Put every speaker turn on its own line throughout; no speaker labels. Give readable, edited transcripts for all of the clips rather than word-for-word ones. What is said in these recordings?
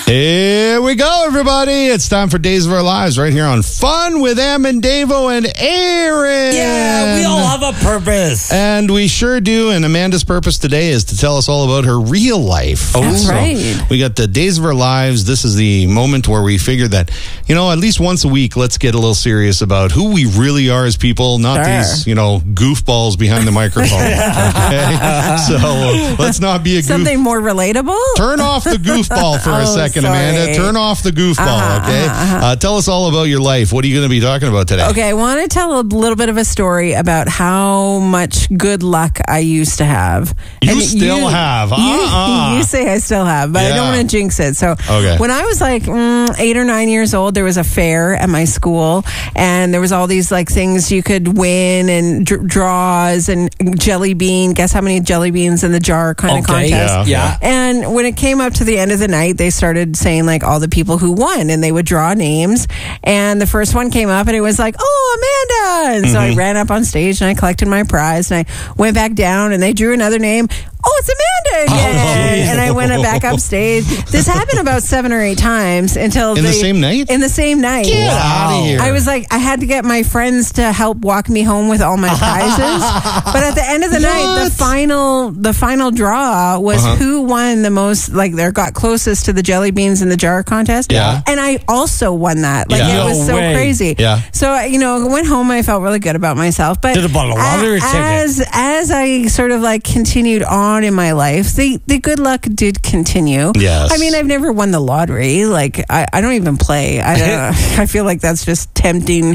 Here we go, everybody. It's time for Days of Our Lives right here on Fun with Em and Davo and Aaron.
Yeah, we all have a purpose.
And we sure do. And Amanda's purpose today is to tell us all about her real life.
That's right.
We got the Days of Our Lives. This is the moment where we figure that, at least once a week, let's get a little serious about who we really are as people, not these, goofballs behind the microphone. Okay? So let's not be a
Something more relatable?
Turn off the goofball for a second,
sorry.
Amanda. Turn off the goofball, okay? Tell us all about your life. What are you going to be talking about today?
Okay, I want to tell a little bit of a story about how much good luck I used to have.
You still have?
You say I still have, but I don't want to jinx it. So when I was like 8 or 9 years old, there was a fair at my school, and there was all these like things you could win and draws and jelly bean. Guess how many jelly beans in the jar kind of contest.
Yeah.
And when it came up to the end of the night, they started saying like all the people who won, and they would draw names. And the first one came up, and it was like, oh, Amanda. And so I ran up on stage, and I collected my prize, and I went back down, and they drew another name. Oh, it's Amanda again. And I went back upstage. This happened about 7 or 8 times until
the same night?
In the same night.
Get out of here.
I was like, I had to get my friends to help walk me home with all my prizes. But at the end of the night, the final draw was who won the most, like, got closest to the jelly beans in the jar contest.
Yeah.
And I also won that. Like, it was so crazy.
Yeah.
So, I went home and I felt really good about myself. But
Did a bottle of water or ticket?
as I sort of like continued on in my life, the good luck did continue.
Yes.
I mean, I've never won the lottery. Like, I don't even play. I feel like that's just tempting,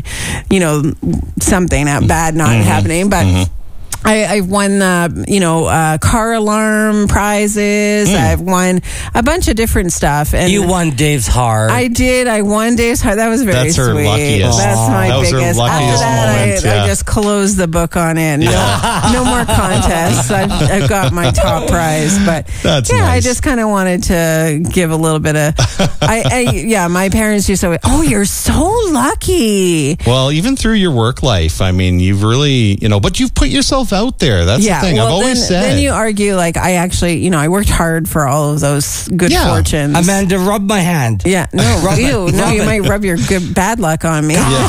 something bad not happening. But I've won, car alarm prizes. I've won a bunch of different stuff. And
you won Dave's heart.
I did. I won Dave's heart. That was very
That's her
sweet.
luckiest.
That's my
That was her
biggest.
luckiest
After that,
moment,
I just closed the book on it. No more contests. I've got my top prize. But
that's
nice. I
nice.
just kind of wanted to give a little bit of. My parents used to say, "Oh, you're so lucky."
Well, even through your work life, I mean, you've really, but you've put yourself out there. That's the thing. I've always said.
Then you argue, like, I actually, I worked hard for all of those good fortunes.
Amanda, rub my hand.
Yeah, no, you might rub your bad luck on me.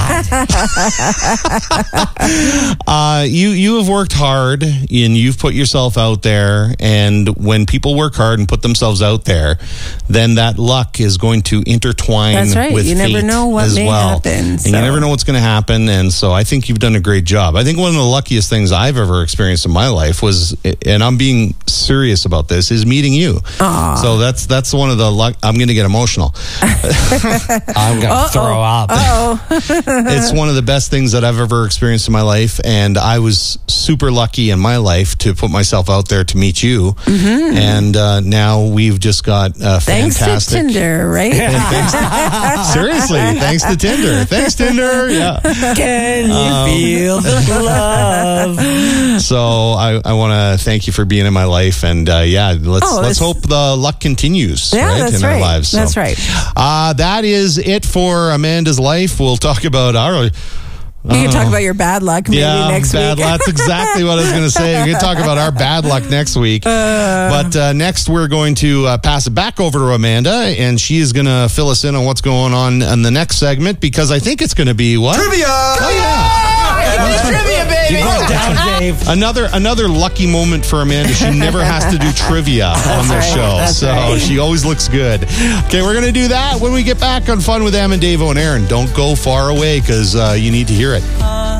You have worked hard and you've put yourself out there, and when people work hard and put themselves out there, then that luck is going to intertwine.
That's right.
With
you
fate
never know what may happen.
And you never know what's going to happen, and so I think you've done a great job. I think one of the luckiest things I've ever experienced in my life was, and I'm being serious about this, is meeting you.
Aww.
So that's one of the luck. I'm going to get emotional.
I'm going to throw up.
It's one of the best things that I've ever experienced in my life, and I was super lucky in my life to put myself out there to meet you. And now we've just got
thanks
fantastic.
to Tinder, right?
Seriously, thanks to Tinder. Thanks, Tinder. Yeah.
Can you feel the love?
So I want to thank you for being in my life, and let's hope the luck continues.
That's
in our lives. So,
that's right.
That is it for Amanda's life. We'll talk about our.
You can talk about your bad luck maybe next week.
That's exactly what I was going to say. We can talk about our bad luck next week. But next, we're going to pass it back over to Amanda, and she is going to fill us in on what's going on in the next segment, because I think it's going to be what?
Trivia!
Oh, yeah.
Trivia, baby!
You go down, Dave.
Another lucky moment for Amanda. She never has to do trivia on the show, so she always looks good. Okay, we're going to do that when we get back on Fun with Em and Davo and Aaron. Don't go far away, because you need to hear it.